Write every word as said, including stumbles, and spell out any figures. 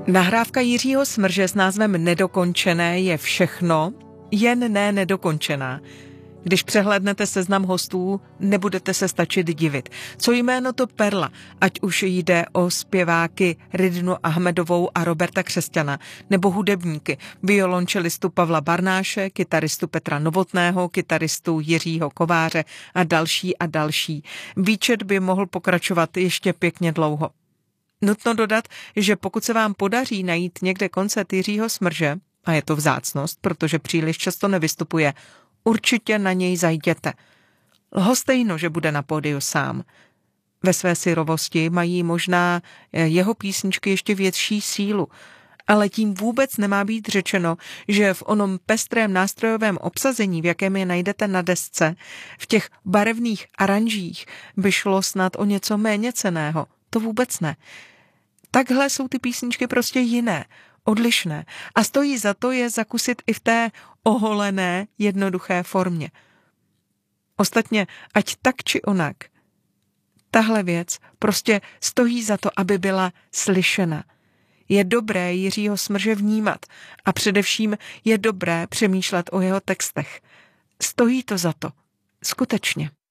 Nahrávka Jiřího Smrže s názvem Nedokončené je všechno, jen ne nedokončená. Když přehlédnete seznam hostů, nebudete se stačit divit. Co jméno to perla, ať už jde o zpěváky Ridinu Ahmedovou a Roberta Křesťana, nebo hudebníky, violončelistu Pavla Barnáše, kytaristu Petra Novotného, kytaristu Jiřího Kováře a další a další. Výčet by mohl pokračovat ještě pěkně dlouho. Nutno dodat, že pokud se vám podaří najít někde koncert Jiřího Smrže, a je to vzácnost, protože příliš často nevystupuje, určitě na něj zajděte. Lhostejno, že bude na pódiu sám. Ve své syrovosti mají možná jeho písničky ještě větší sílu, ale tím vůbec nemá být řečeno, že v onom pestrém nástrojovém obsazení, v jakém je najdete na desce, v těch barevných aranžích, by šlo snad o něco méně cenného. To vůbec ne. Takhle jsou ty písničky prostě jiné, odlišné a stojí za to je zakusit i v té oholené, jednoduché formě. Ostatně, ať tak či onak, tahle věc prostě stojí za to, aby byla slyšena. Je dobré Jiřího Smrže vnímat a především je dobré přemýšlet o jeho textech. Stojí to za to. Skutečně.